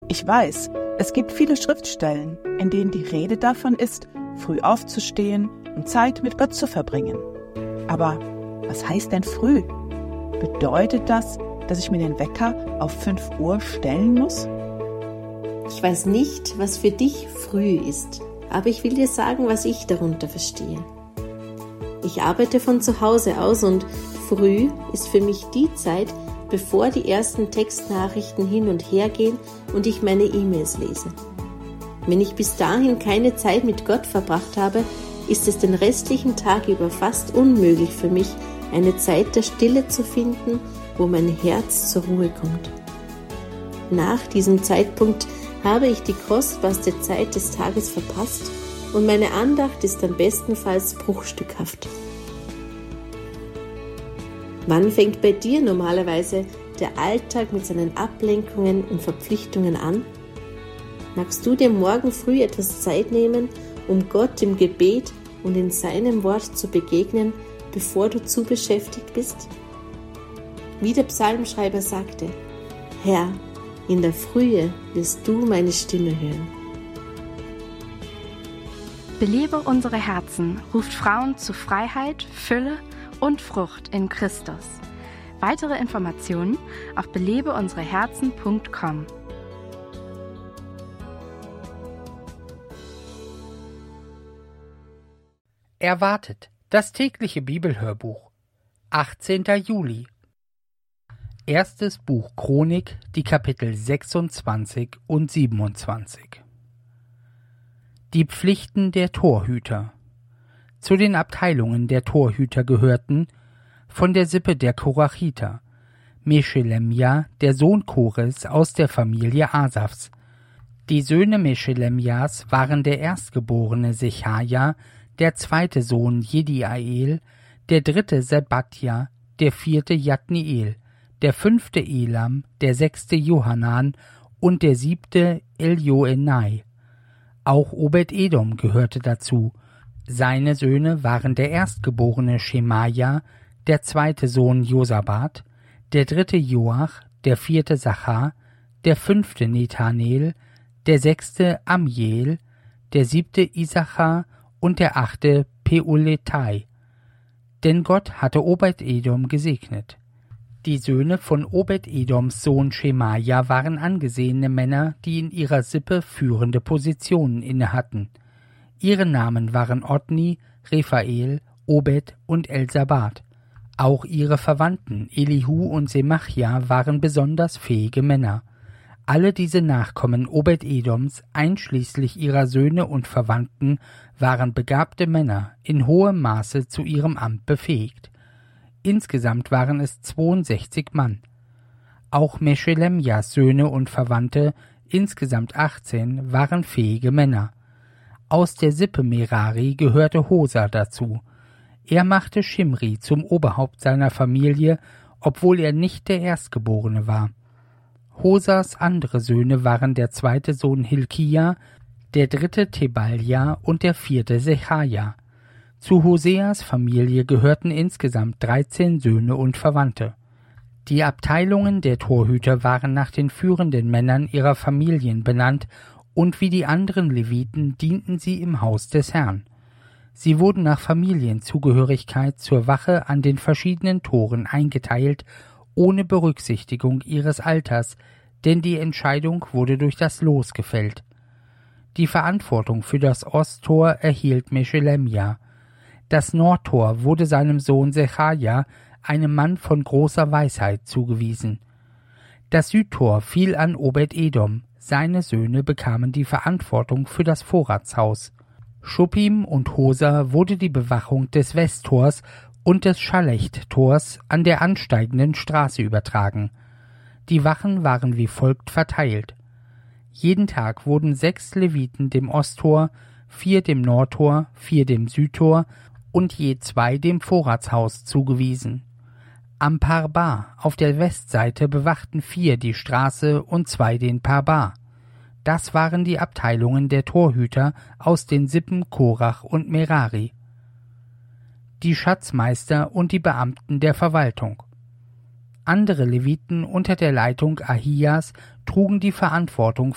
Ich weiß, es gibt viele Schriftstellen, in denen die Rede davon ist, früh aufzustehen und Zeit mit Gott zu verbringen. Aber was heißt denn früh? Bedeutet das, dass ich mir den Wecker auf 5 Uhr stellen muss? Ich weiß nicht, was für dich früh ist, aber ich will dir sagen, was ich darunter verstehe. Ich arbeite von zu Hause aus und früh ist für mich die Zeit, bevor die ersten Textnachrichten hin und her gehen und ich meine E-Mails lese. Wenn ich bis dahin keine Zeit mit Gott verbracht habe, ist es den restlichen Tag über fast unmöglich für mich, eine Zeit der Stille zu finden, wo mein Herz zur Ruhe kommt. Nach diesem Zeitpunkt habe ich die kostbarste Zeit des Tages verpasst und meine Andacht ist dann bestenfalls bruchstückhaft. Wann fängt bei dir normalerweise der Alltag mit seinen Ablenkungen und Verpflichtungen an? Magst du dir morgen früh etwas Zeit nehmen, um Gott im Gebet und in seinem Wort zu begegnen, bevor du zu beschäftigt bist? Wie der Psalmschreiber sagte: Herr, in der Frühe wirst du meine Stimme hören. Belebe unsere Herzen ruft Frauen zu Freiheit, Fülle und Frucht in Christus. Weitere Informationen auf belebeunsereherzen.com. Erwartet, das tägliche Bibelhörbuch. 18. Juli. Erstes Buch Chronik, die Kapitel 26 und 27. Die Pflichten der Torhüter. Zu den Abteilungen der Torhüter gehörten von der Sippe der Korachiter Meshelemja, der Sohn Kores aus der Familie Asafs. Die Söhne Meshelemjas waren der erstgeborene Sechaja, der zweite Sohn Jediael, der dritte Sebadja, der vierte Jatniel, der fünfte Elam, der sechste Johanan und der siebte Eljoenai. Auch Obed-Edom gehörte dazu. Seine Söhne waren der erstgeborene Schemaja, der zweite Sohn Josabad, der dritte Joach, der vierte Sachar, der fünfte Nethanel, der sechste Amiel, der siebte Isachar und der achte Peuletai. Denn Gott hatte Obed-Edom gesegnet. Die Söhne von Obed-Edoms Sohn Schemaja waren angesehene Männer, die in ihrer Sippe führende Positionen innehatten. Ihre Namen waren Otni, Rephael, Obed und Elsabad. Auch ihre Verwandten Elihu und Semachja waren besonders fähige Männer. Alle diese Nachkommen Obed-Edoms, einschließlich ihrer Söhne und Verwandten, waren begabte Männer, in hohem Maße zu ihrem Amt befähigt. Insgesamt waren es 62 Mann. Auch Meshelemjas Söhne und Verwandte, insgesamt 18, waren fähige Männer. Aus der Sippe Merari gehörte Hosa dazu. Er machte Schimri zum Oberhaupt seiner Familie, obwohl er nicht der Erstgeborene war. Hosas andere Söhne waren der zweite Sohn Hilkia, der dritte Tebalja und der vierte Sechaja. Zu Hoseas Familie gehörten insgesamt 13 Söhne und Verwandte. Die Abteilungen der Torhüter waren nach den führenden Männern ihrer Familien benannt, und wie die anderen Leviten dienten sie im Haus des Herrn. Sie wurden nach Familienzugehörigkeit zur Wache an den verschiedenen Toren eingeteilt, ohne Berücksichtigung ihres Alters, denn die Entscheidung wurde durch das Los gefällt. Die Verantwortung für das Osttor erhielt Meshelemja. Das Nordtor wurde seinem Sohn Sechaja, einem Mann von großer Weisheit, zugewiesen. Das Südtor fiel an Obed-Edom, seine Söhne bekamen die Verantwortung für das Vorratshaus. Schuppim und Hosa wurde die Bewachung des Westtors und des Schalecht-Tors an der ansteigenden Straße übertragen. Die Wachen waren wie folgt verteilt. Jeden Tag wurden 6 Leviten dem Osttor, 4 dem Nordtor, 4 dem Südtor und je 2 dem Vorratshaus zugewiesen. Am Parbar auf der Westseite bewachten 4 die Straße und 2 den Parbar. Das waren die Abteilungen der Torhüter aus den Sippen Korach und Merari. Die Schatzmeister und die Beamten der Verwaltung. Andere Leviten unter der Leitung Ahias trugen die Verantwortung